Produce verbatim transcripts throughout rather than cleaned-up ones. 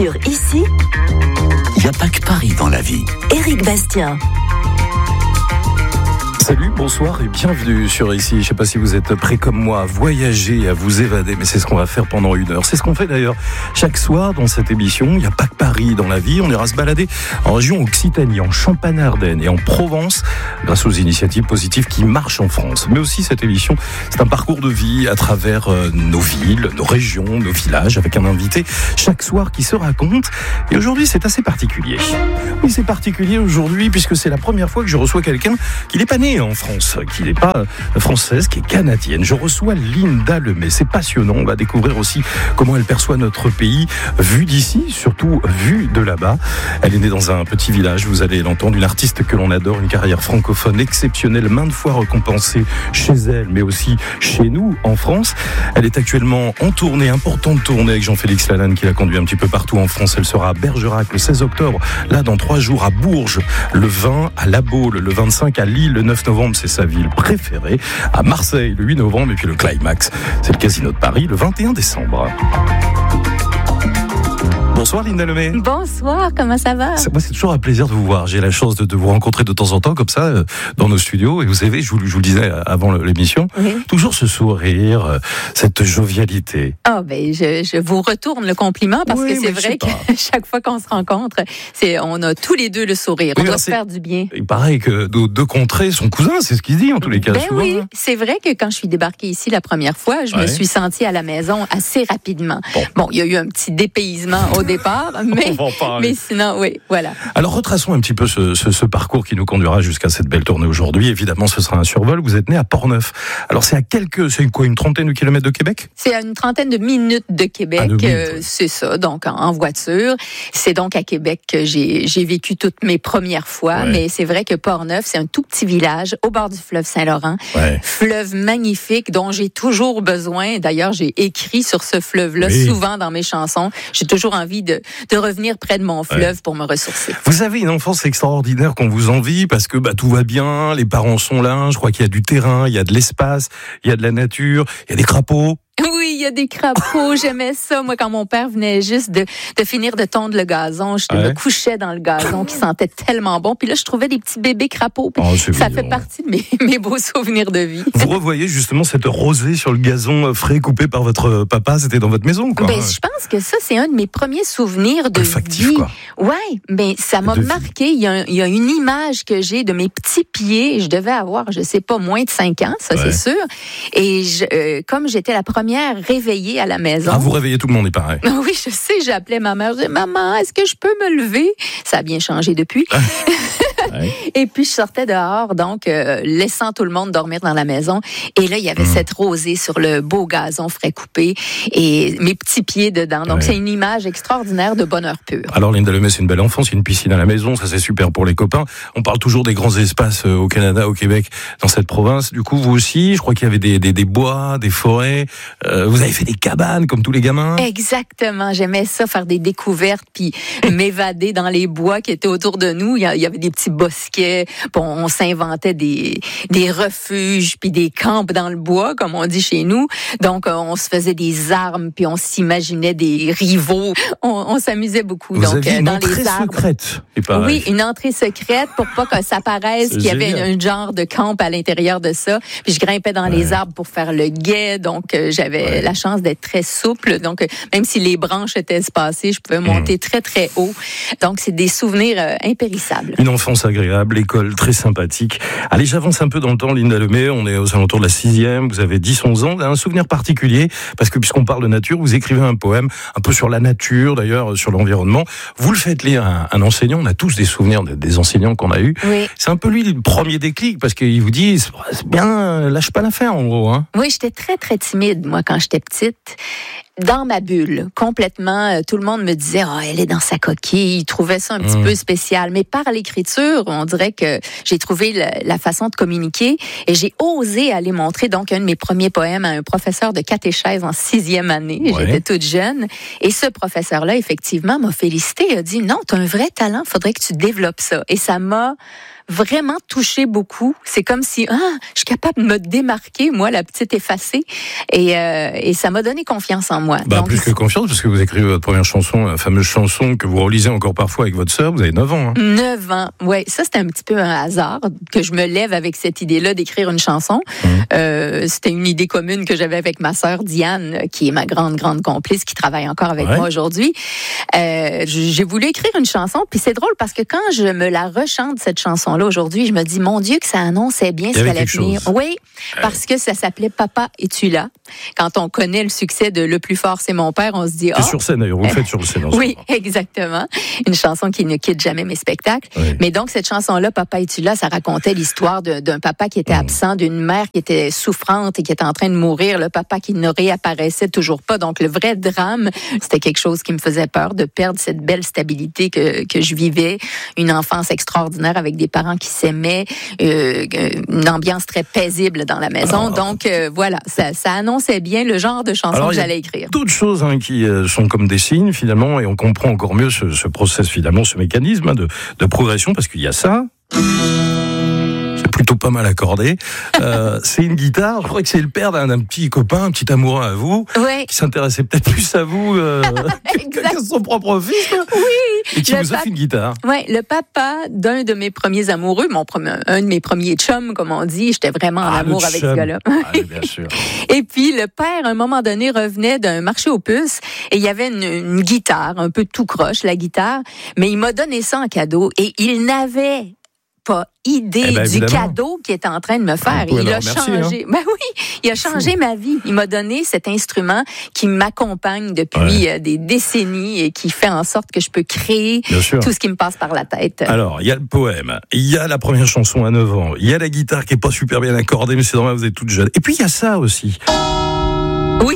Sur Ici, il n'y a pas que Paris dans la vie. Éric Bastien. Salut, bonsoir et bienvenue sur Ici. Je ne sais pas si vous êtes prêts comme moi à voyager, à vous évader, mais c'est ce qu'on va faire pendant une heure. C'est ce qu'on fait d'ailleurs chaque soir dans cette émission. Il n'y a pas que Paris dans la vie. On ira se balader en région Occitanie, en Champagne-Ardenne et en Provence grâce aux initiatives positives qui marchent en France. Mais aussi cette émission, c'est un parcours de vie à travers nos villes, nos régions, nos villages, avec un invité chaque soir qui se raconte. Et aujourd'hui, c'est assez particulier. Oui, c'est particulier aujourd'hui puisque c'est la première fois que je reçois quelqu'un qui n'est pas né en France, qui n'est pas française, qui est canadienne. Je reçois Linda Lemay. C'est passionnant. On va découvrir aussi comment elle perçoit notre pays vu d'ici, surtout vu de là-bas. Elle est née dans un petit village, vous allez l'entendre, une artiste que l'on adore, une carrière francophone exceptionnelle, maintes fois récompensée chez elle, mais aussi chez nous en France. Elle est actuellement en tournée, importante tournée avec Jean-Félix Lalanne qui la conduit un petit peu partout en France. Elle sera à Bergerac le seize octobre, là dans trois jours à Bourges, le vingt à La Baule, le vingt-cinq à Lille, le neuf novembre, c'est sa ville préférée, à Marseille le huit novembre, et puis le climax, c'est le Casino de Paris le vingt et un décembre. Bonsoir Linda Lemay. Bonsoir, comment ça va? Moi, c'est toujours un plaisir de vous voir. J'ai la chance de, de vous rencontrer de temps en temps comme ça euh, dans nos studios. Et vous savez, je vous, je vous le disais avant l'émission, oui. Toujours ce sourire, euh, cette jovialité. Ah oh, ben, je, je vous retourne le compliment parce oui, que c'est vrai que chaque fois qu'on se rencontre, c'est on a tous les deux le sourire. Oui, on doit se faire du bien. Il paraît que nos deux contrées sont cousins, c'est ce qu'il dit en tous les cas. Ben souvent, oui, hein. C'est vrai que quand je suis débarquée ici la première fois, je ouais. me suis sentie à la maison assez rapidement. Bon, bon il y a eu un petit dépaysement au départ, mais, mais sinon, oui, voilà. Alors, retraçons un petit peu ce, ce, ce parcours qui nous conduira jusqu'à cette belle tournée aujourd'hui. Évidemment, ce sera un survol. Vous êtes né à Portneuf. Alors, c'est à quelques, c'est quoi, une trentaine de kilomètres de Québec? C'est à une trentaine de minutes de Québec. Ah, de minutes, euh, oui. C'est ça, donc en, en voiture. C'est donc à Québec que j'ai, j'ai vécu toutes mes premières fois. Ouais. Mais c'est vrai que Portneuf, c'est un tout petit village au bord du fleuve Saint-Laurent. Ouais. Fleuve magnifique dont j'ai toujours besoin. D'ailleurs, j'ai écrit sur ce fleuve-là oui. souvent dans mes chansons. J'ai toujours envie de de revenir près de mon fleuve ouais. pour me ressourcer. Vous avez une enfance extraordinaire qu'on vous envie parce que bah, tout va bien, les parents sont là, je crois qu'il y a du terrain, il y a de l'espace, il y a de la nature, il y a des crapauds. Oui, il y a des crapauds, j'aimais ça. Moi, quand mon père venait juste de, de finir de tondre le gazon, je ouais. me couchais dans le gazon qui sentait tellement bon. Puis là, je trouvais des petits bébés crapauds. Puis oh, ça mignon. Fait partie de mes, mes beaux souvenirs de vie. Vous revoyez justement cette rosée sur le gazon frais coupé par votre papa, c'était dans votre maison, quoi. Ben, je pense que ça, c'est un de mes premiers souvenirs de Olfactif, vie. Quoi. Ouais, ben, ça m'a de marqué. Il y, a, il y a une image que j'ai de mes petits pieds. Je devais avoir, je sais pas, moins de cinq ans, ça, ouais. c'est sûr. Et je, euh, comme j'étais la première réveillée à la maison. Ah, vous réveillez tout le monde, est pareil. Oui, je sais, j'appelais ma mère, je disais, maman, est-ce que je peux me lever? Ça a bien changé depuis. Ouais. Et puis, je sortais dehors, donc, euh, laissant tout le monde dormir dans la maison. Et là, il y avait mmh. cette rosée sur le beau gazon frais coupé et mes petits pieds dedans. Donc, ouais. c'est une image extraordinaire de bonheur pur. Alors, Linda Lemay, c'est une belle enfance, il y a une piscine à la maison, ça c'est super pour les copains. On parle toujours des grands espaces au Canada, au Québec, dans cette province. Du coup, vous aussi, je crois qu'il y avait des, des, des bois, des forêts. Euh, vous avez fait des cabanes, comme tous les gamins. Exactement. J'aimais ça, faire des découvertes, puis m'évader dans les bois qui étaient autour de nous. Il y avait des petits bosquets. Bon, on s'inventait des, des refuges puis des camps dans le bois, comme on dit chez nous. Donc, on se faisait des armes puis on s'imaginait des rivaux. On, on s'amusait beaucoup. Vous donc, aviez une dans entrée les arbres. secrète. Oui, une entrée secrète pour pas que ça paraisse qu'il y avait un genre de camp à l'intérieur de ça. Puis je grimpais dans ouais. les arbres pour faire le guet. Donc, euh, j'avais ouais. la chance d'être très souple. Donc, euh, même si les branches étaient espacées, je pouvais monter mmh. très, très haut. Donc, c'est des souvenirs euh, impérissables. Une enfance agréable, l'école très sympathique. Allez, j'avance un peu dans le temps, Linda Lemay. On est aux alentours de la sixième. Vous avez dix, onze ans. Un souvenir particulier, parce que puisqu'on parle de nature, vous écrivez un poème un peu sur la nature, d'ailleurs, sur l'environnement. Vous le faites lire à un, un enseignant. On a tous des souvenirs des enseignants qu'on a eus. Oui. C'est un peu lui le premier déclic, parce qu'il vous dit, c'est bien, lâche pas l'affaire, en gros. Hein. Oui, j'étais très, très timide, moi, quand j'étais petite. Dans ma bulle, complètement, tout le monde me disait oh, elle est dans sa coquille, il trouvait ça un petit mmh. peu spécial. Mais par l'écriture, on dirait que j'ai trouvé la, la façon de communiquer et j'ai osé aller montrer donc un de mes premiers poèmes à un professeur de catéchèse en sixième année. Ouais. J'étais toute jeune et ce professeur-là, effectivement, m'a félicité, a dit non, tu as un vrai talent, faudrait que tu développes ça. Et ça m'a vraiment touché beaucoup. C'est comme si, ah, je suis capable de me démarquer, moi, la petite effacée. Et, euh, et ça m'a donné confiance en moi. Bah, Donc, plus que confiance, parce que vous écrivez votre première chanson, la fameuse chanson que vous relisez encore parfois avec votre sœur. Vous avez neuf ans. Hein. neuf ans, ouais. Ça, c'était un petit peu un hasard que je me lève avec cette idée-là d'écrire une chanson. Mmh. Euh, c'était une idée commune que j'avais avec ma sœur Diane, qui est ma grande, grande complice, qui travaille encore avec ouais. moi aujourd'hui. Euh, j'ai voulu écrire une chanson, puis c'est drôle parce que quand je me la rechante, cette chanson-là, aujourd'hui, je me dis, mon Dieu, que ça annonçait bien ce qu'elle allait venir. Oui, parce que ça s'appelait Papa, es-tu là? Quand on connaît le succès de Le plus fort, c'est mon père, on se dit... C'est oh, sur scène, d'ailleurs, vous le faites sur le scène. Oui, exactement. Une chanson qui ne quitte jamais mes spectacles. Oui. Mais donc, cette chanson-là, Papa, es-tu là? Ça racontait l'histoire de, d'un papa qui était mmh. absent, d'une mère qui était souffrante et qui était en train de mourir, le papa qui ne réapparaissait toujours pas. Donc, le vrai drame, c'était quelque chose qui me faisait peur, de perdre cette belle stabilité que, que je vivais, une enfance extraordinaire avec des parents qui s'aimaient, euh, une ambiance très paisible dans la maison. Alors, donc, euh, voilà, ça, ça annonçait bien le genre de chanson alors, que j'allais écrire. D'autres choses hein, qui euh, sont comme des signes, finalement, et on comprend encore mieux ce, ce process, finalement, ce mécanisme hein, de, de progression, parce qu'il y a ça... C'est plutôt pas mal accordé. Euh, c'est une guitare. Je crois que c'est le père d'un, d'un petit copain, un petit amoureux à vous, ouais. qui s'intéressait peut-être plus à vous euh, qu'à son propre fils. Oui. Et qui vous a fait une guitare. Oui, le papa d'un de mes premiers amoureux, mon premier, un de mes premiers chums, comme on dit. J'étais vraiment en ah, amour avec ce gars-là. Ah, bien sûr. Et puis le père, à un moment donné, revenait d'un marché aux puces et il y avait une, une guitare, un peu tout croche, la guitare, mais il m'a donné ça en cadeau et il n'avait pas idée eh ben, du cadeau qu'il était en train de me faire. Il a changé. Hein? Ben oui, il a changé ma vie. Il m'a donné cet instrument qui m'accompagne depuis ouais. des décennies et qui fait en sorte que je peux créer tout ce qui me passe par la tête. Alors, il y a le poème, il y a la première chanson à neuf ans, il y a la guitare qui est pas super bien accordée, mais c'est normal, vous êtes toute jeune. Et puis, il y a ça aussi. Oui.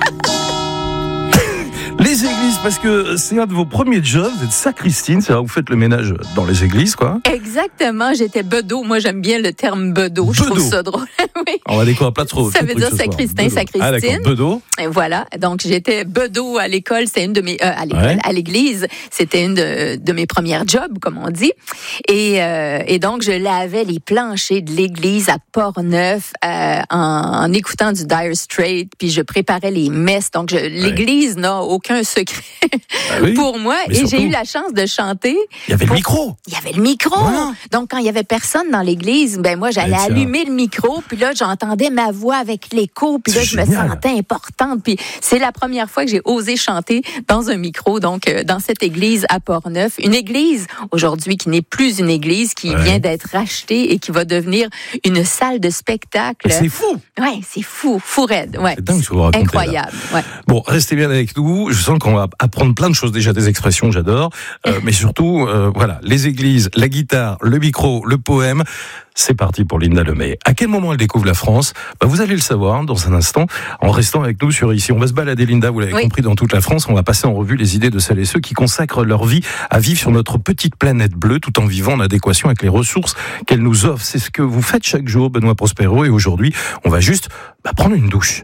Les églises, parce que c'est un de vos premiers jobs, vous êtes sacristine, c'est-à-dire que vous faites le ménage dans les églises, quoi. Exactement, j'étais bedeau. Moi, j'aime bien le terme bedeau, bedeau. Je trouve ça drôle. Oui. On va découvrir pas trop. Ça veut dire sacristain, sacristine. Ah d'accord, bedeau. Et voilà, donc j'étais bedeau à l'école, c'était une de mes... Euh, à l'école, ouais. à l'église, c'était une de, de mes premières jobs, comme on dit. Et, euh, et donc, je lavais les planchers de l'église à Port-Neuf euh, en, en écoutant du Dire Straits, puis je préparais les messes. Donc, je, l'église ouais. n'a aucun un secret ah oui, pour moi et surtout, j'ai eu la chance de chanter. Il y avait pour... le micro. Il y avait le micro. Voilà. Donc quand il y avait personne dans l'église, ben moi j'allais et allumer le micro, puis là j'entendais ma voix avec l'écho, puis là je génial. me sentais importante. Puis c'est la première fois que j'ai osé chanter dans un micro, donc euh, dans cette église à Port-Neuf, une église aujourd'hui qui n'est plus une église, qui ouais. vient d'être rachetée et qui va devenir une salle de spectacle. Mais c'est fou. Ouais, c'est fou, fou raide. Ouais. C'est dingue ce que vous racontez. Incroyable. Ouais. Bon, restez bien avec nous. Je sens qu'on va apprendre plein de choses, déjà des expressions, j'adore, euh, mais surtout, euh, voilà, les églises, la guitare, le micro, le poème. C'est parti pour Linda Lemay. À quel moment elle découvre la France ? Bah, vous allez le savoir dans un instant, en restant avec nous sur Ici. On va se balader, Linda, vous l'avez oui. compris, dans toute la France. On va passer en revue les idées de celles et ceux qui consacrent leur vie à vivre sur notre petite planète bleue, tout en vivant en adéquation avec les ressources qu'elle nous offre. C'est ce que vous faites chaque jour, Benoît Prospero, et aujourd'hui, on va juste bah, prendre une douche.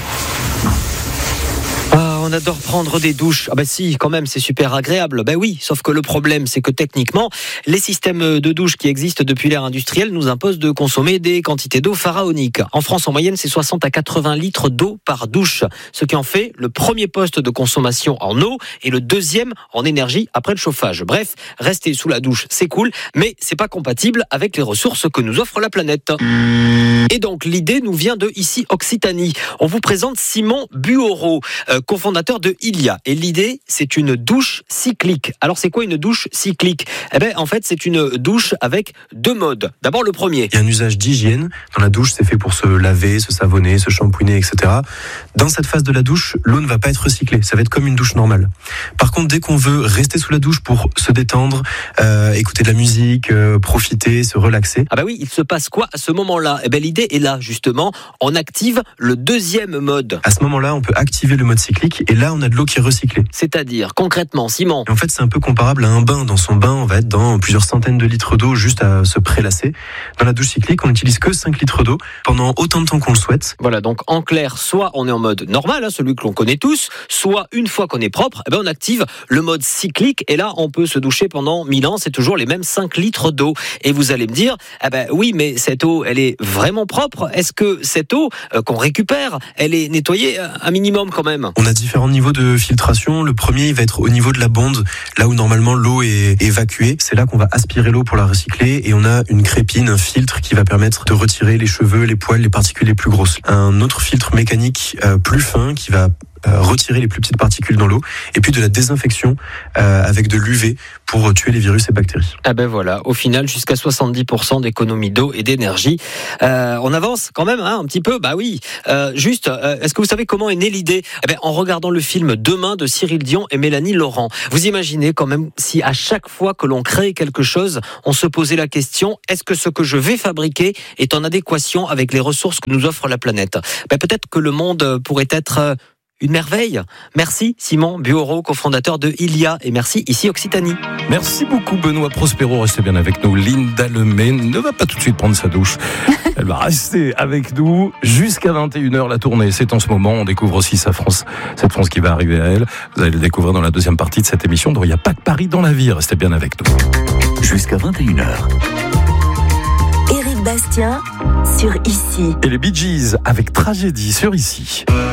On adore prendre des douches. Ah bah si, quand même, c'est super agréable. Ben oui, sauf que le problème, c'est que techniquement, les systèmes de douche qui existent depuis l'ère industrielle nous imposent de consommer des quantités d'eau pharaoniques. En France, en moyenne, c'est soixante à quatre-vingts litres d'eau par douche, ce qui en fait le premier poste de consommation en eau et le deuxième en énergie après le chauffage. Bref, rester sous la douche, c'est cool, mais c'est pas compatible avec les ressources que nous offre la planète. Et donc, l'idée nous vient de ici Occitanie. On vous présente Simon Buoreau, euh, cofondateur de Ilia. Et l'idée, c'est une douche cyclique. Alors, c'est quoi une douche cyclique ? Eh ben, en fait, c'est une douche avec deux modes. D'abord, le premier. Il y a un usage d'hygiène. Dans la douche, c'est fait pour se laver, se savonner, se shampouiner, et cetera. Dans cette phase de la douche, l'eau ne va pas être recyclée. Ça va être comme une douche normale. Par contre, dès qu'on veut rester sous la douche pour se détendre, euh, écouter de la musique, euh, profiter, se relaxer. Ah bah oui, il se passe quoi à ce moment-là ? Eh ben, l'idée est là, justement. On active le deuxième mode. À ce moment-là, on peut activer le mode cyclique Et là, on a de l'eau qui est recyclée. C'est-à-dire, concrètement, Simon? Et en fait, c'est un peu comparable à un bain. Dans son bain, on va être dans plusieurs centaines de litres d'eau juste à se prélasser. Dans la douche cyclique, on n'utilise que cinq litres d'eau pendant autant de temps qu'on le souhaite. Voilà, donc en clair, soit on est en mode normal, hein, celui que l'on connaît tous, soit une fois qu'on est propre, eh ben on active le mode cyclique et là, on peut se doucher pendant mille ans, c'est toujours les mêmes cinq litres d'eau. Et vous allez me dire, eh ben oui, mais cette eau, elle est vraiment propre. Est-ce que cette eau euh, qu'on récupère, elle est nettoyée un minimum quand même? On a différents niveaux de filtration. Le premier, il va être au niveau de la bonde, là où normalement l'eau est évacuée. C'est là qu'on va aspirer l'eau pour la recycler et on a une crépine, un filtre qui va permettre de retirer les cheveux, les poils, les particules les plus grosses. Un autre filtre mécanique euh, plus fin qui va Euh, retirer les plus petites particules dans l'eau, et puis de la désinfection euh, avec de l'U V pour tuer les virus et bactéries. Ah ben voilà, au final jusqu'à soixante-dix pour cent d'économie d'eau et d'énergie. Euh, on avance quand même hein, un petit peu, bah oui. Euh, juste, euh, est-ce que vous savez comment est née l'idée? Eh ben, en regardant le film Demain de Cyril Dion et Mélanie Laurent. Vous imaginez quand même si à chaque fois que l'on crée quelque chose, on se posait la question, est-ce que ce que je vais fabriquer est en adéquation avec les ressources que nous offre la planète? Ben, peut-être que le monde pourrait être... Euh, une merveille. Merci Simon Bureau, cofondateur de Ilia, et merci ici Occitanie. Merci beaucoup Benoît Prospero, restez bien avec nous. Linda Lemay ne va pas tout de suite prendre sa douche. Elle va rester avec nous jusqu'à vingt et une heures. La tournée, c'est en ce moment. On découvre aussi sa France, cette France qui va arriver à elle. Vous allez le découvrir dans la deuxième partie de cette émission dont il n'y a pas que Paris dans la vie. Restez bien avec nous. Jusqu'à vingt et une heures. Éric Bastien sur Ici. Et les Bee Gees avec Tragédie sur Ici.